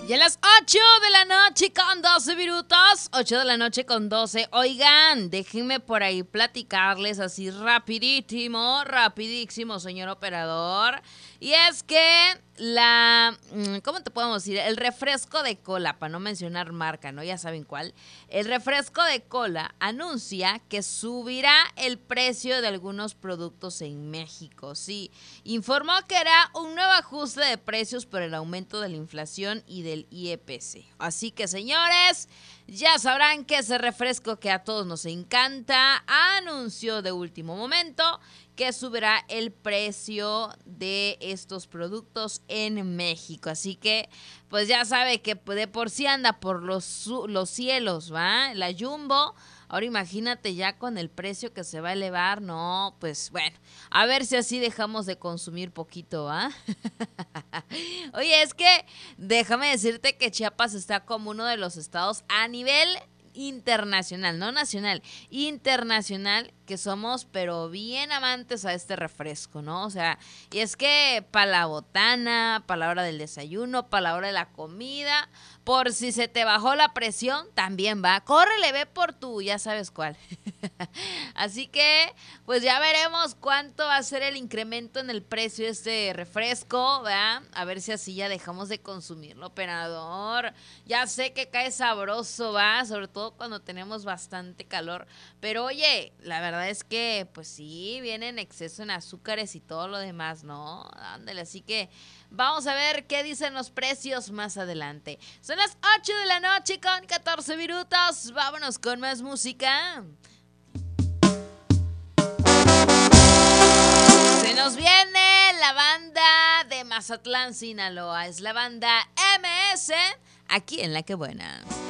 Y a las 8 de la noche con 12 minutos, 8 de la noche con 12. Oigan, déjenme por ahí platicarles así rapidísimo, señor operador. Y es que ¿cómo te podemos decir? El refresco de cola, para no mencionar marca, ¿no? Ya saben cuál. El refresco de cola anuncia que subirá el precio de algunos productos en México. Sí, informó que era un nuevo ajuste de precios por el aumento de la inflación y del IEPC. Así que, señores, ya sabrán que ese refresco que a todos nos encanta anunció de último momento que subirá el precio de estos productos en México. Así que, pues ya sabe que de por sí anda por los cielos, ¿va? La Jumbo. Ahora imagínate ya con el precio que se va a elevar. No, pues bueno, a ver si así dejamos de consumir poquito, ¿va? Oye, es que déjame decirte que Chiapas está como uno de los estados a nivel internacional, no nacional, internacional, que somos pero bien amantes a este refresco, ¿no? O sea, y es que para la botana, para la hora del desayuno, para la hora de la comida, por si se te bajó la presión, también va. Córrele, ve por tú, ya sabes cuál. Así que, pues ya veremos cuánto va a ser el incremento en el precio de este refresco, ¿verdad? A ver si así ya dejamos de consumirlo, operador. Ya sé que cae sabroso, ¿va? Sobre todo cuando tenemos bastante calor. Pero oye, la verdad es que, pues sí, viene en exceso en azúcares y todo lo demás, ¿no? Ándale, así que vamos a ver qué dicen los precios más adelante. Son las 8 de la noche con 14 minutos. Vámonos con más música. Se nos viene la banda de Mazatlán, Sinaloa. Es la banda MS, aquí en La Que Buena.